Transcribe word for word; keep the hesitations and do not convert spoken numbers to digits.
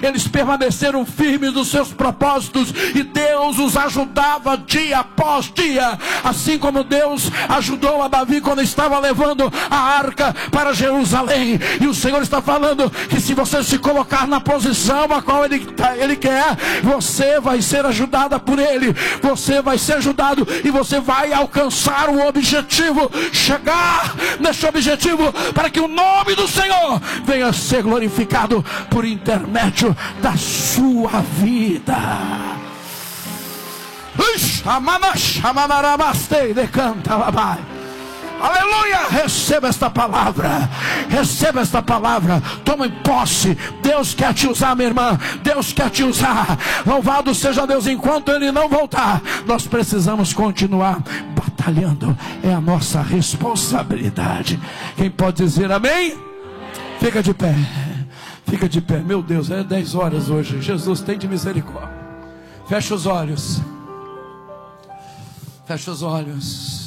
eles permaneceram firmes nos seus propósitos, e Deus os ajudava dia após dia, assim como Deus ajudou a Davi quando estava levando a arca para Jerusalém. E o Senhor está falando que se você se colocar na posição a qual Ele, ele quer, você vai ser ajudada por Ele, você vai ser ajudado, e você vai alcançar o objetivo, chegar nesse objetivo, para que o nome do Senhor venha a ser glorificado por intermédio da sua vida. Aleluia, receba esta palavra, receba esta palavra, toma em posse. Deus quer te usar, minha irmã, Deus quer te usar. Louvado seja Deus. Enquanto Ele não voltar, nós precisamos continuar batalhando, é a nossa responsabilidade. Quem pode dizer amém? Fica de pé, fica de pé. Meu Deus, é dez horas hoje. Jesus, tem de misericórdia. Fecha os olhos, fecha os olhos.